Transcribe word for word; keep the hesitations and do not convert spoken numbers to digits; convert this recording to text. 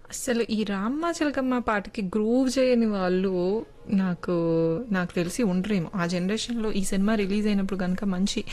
అసలు ఈ 'రామ్మ చిలకమ్మ' పాటకి గ్రూవ్ చేయని వాళ్ళు నాకు నాకు తెలిసి ఉండరేమో. ఆ జనరేషన్‌లో ఈ సినిమా రిలీజ్ అయినప్పుడు గనుక మంచి